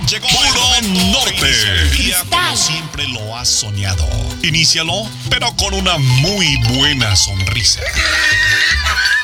Llegó Puro Norte. Como siempre lo has soñado. Inícialo, pero con una muy buena sonrisa.